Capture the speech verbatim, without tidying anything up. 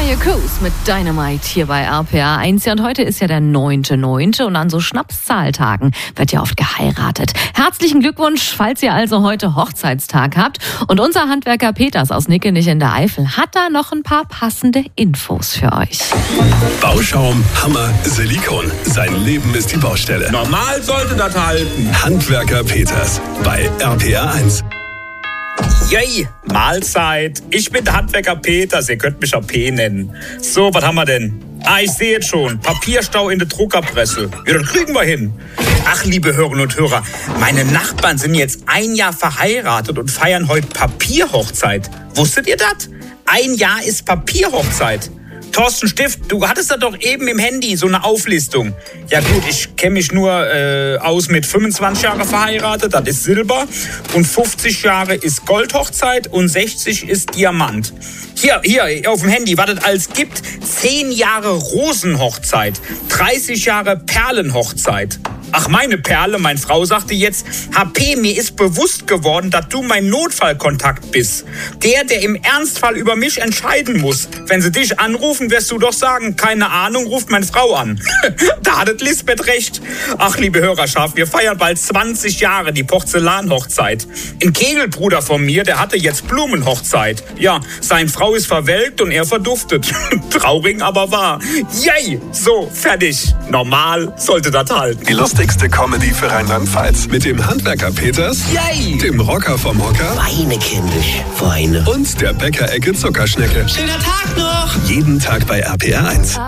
Mariah Coos mit Dynamite hier bei R P R eins. Ja, und heute ist ja der neunte neunte und an so Schnapszahltagen wird ja oft geheiratet. Herzlichen Glückwunsch, falls ihr also heute Hochzeitstag habt. Und unser Handwerker Peters aus Nickenich in der Eifel hat da noch ein paar passende Infos für euch. Bauschaum, Hammer, Silikon. Sein Leben ist die Baustelle. Normal sollte das halten. Handwerker Peters bei R P R eins. Yay, Mahlzeit. Ich bin der Handwerker Peters, ihr könnt mich auch P nennen. So, was haben wir denn? Ah, ich sehe jetzt schon. Papierstau in der Druckerpresse. Ja, das kriegen wir hin. Ach, liebe Hörerinnen und Hörer, meine Nachbarn sind jetzt ein Jahr verheiratet und feiern heute Papierhochzeit. Wusstet ihr das? Ein Jahr ist Papierhochzeit. Thorsten Stift, du hattest da doch eben im Handy so eine Auflistung. Ja gut, ich kenne mich nur äh, aus mit fünfundzwanzig Jahre verheiratet, das ist Silber. Und fünfzig Jahre ist Goldhochzeit und sechzig ist Diamant. Hier, hier auf dem Handy, was es alles gibt. zehn Jahre Rosenhochzeit, dreißig Jahre Perlenhochzeit. Ach, meine Perle, meine Frau sagte jetzt, H P, mir ist bewusst geworden, dass du mein Notfallkontakt bist. Der, der im Ernstfall über mich entscheiden muss. Wenn sie dich anrufen, wirst du doch sagen, keine Ahnung, ruft meine Frau an. Da hat Lisbeth recht. Ach, liebe Hörerschaft, wir feiern bald zwanzig Jahre die Porzellanhochzeit. Ein Kegelbruder von mir, der hatte jetzt Blumenhochzeit. Ja, seine Frau ist verwelkt und er verduftet. Traurig, aber wahr. Yay! So, fertig. Normal sollte das halten. Die lustigste Comedy für Rheinland-Pfalz. Mit dem Handwerker Peters, Yay! dem Rocker vom Hocker Weine, kindisch, Weine. und der Bäckerecke Zuckerschnecke. Schöner Tag noch! Jeden Tag bei R P R eins.